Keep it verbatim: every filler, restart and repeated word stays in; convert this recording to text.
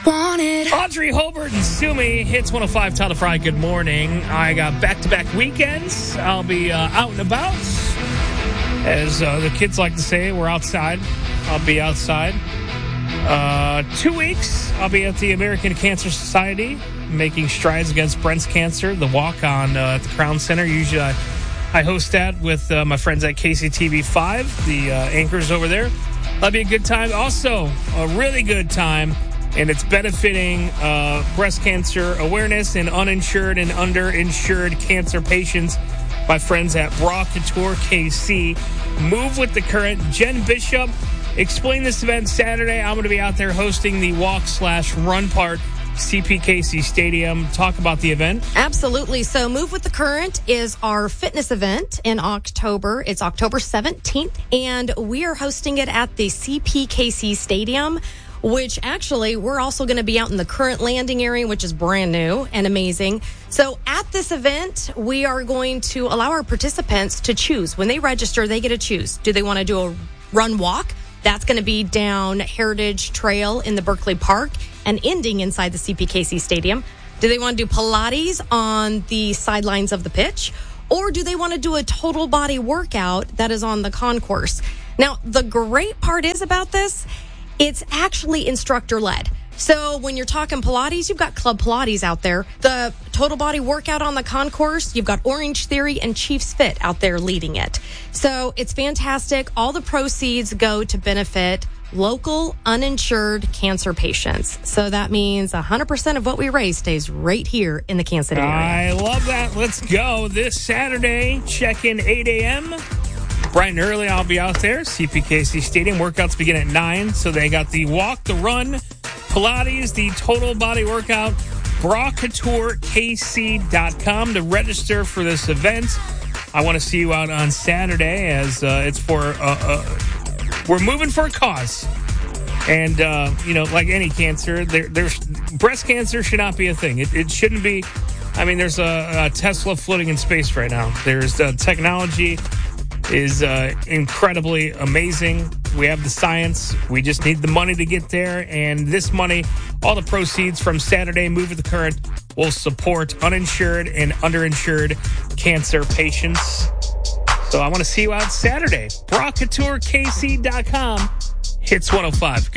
Want it. Audrey Holbert and Sumi, Hits one oh five, Todd Fry, good morning. I got back-to-back weekends. I'll be uh, out and about. As uh, the kids like to say, we're outside. I'll be outside. Uh, two weeks, I'll be at the American Cancer Society, making strides against breast cancer, the walk on uh, at the Crown Center. Usually I, I host that with uh, my friends at K C T V five, the uh, anchors over there. That'll be a good time. Also, a really good time. And it's benefiting uh, breast cancer awareness and uninsured and underinsured cancer patients. My friends at Bra Couture K C. Move with the Current. Jen Bishop, explain this event Saturday. I'm going to be out there hosting the walk slash run part, C P K C Stadium. Talk about the event. Absolutely. So Move with the Current is our fitness event in October. It's October seventeenth, and we are hosting it at the C P K C Stadium, which actually we're also going to be out in the Current Landing area, which is brand new and amazing. So at this event, we are going to allow our participants to choose. When they register, they get to choose. Do they want to do a run walk? That's going to be down Heritage Trail in the Berkeley Park and ending inside the C P K C Stadium. Do they want to do Pilates on the sidelines of the pitch? Or do they want to do a total body workout that is on the concourse? Now, the great part is about this, it's actually instructor-led. So when you're talking Pilates, you've got Club Pilates out there. The total body workout on the concourse, you've got Orange Theory and Chiefs Fit out there leading it. So it's fantastic. All the proceeds go to benefit local uninsured cancer patients. So that means one hundred percent of what we raise stays right here in the Kansas City area. I love that. Let's go. This Saturday, check in eight a.m., bright and early, I'll be out there. C P K C Stadium. Workouts begin at nine. So they got the walk, the run, Pilates, the total body workout. Bra Couture K C dot com to register for this event. I want to see you out on Saturday as uh, it's for, uh, uh, we're moving for a cause. And, uh, you know, like any cancer, there, there's breast cancer should not be a thing. It, it shouldn't be. I mean, there's a, a Tesla floating in space right now. There's uh, technology is uh, incredibly amazing. We have the science. We just need the money to get there. And this money, all the proceeds from Saturday Move with the Current, will support uninsured and underinsured cancer patients. So I want to see you out Saturday. Bra Couture K C dot com. Hits one oh five.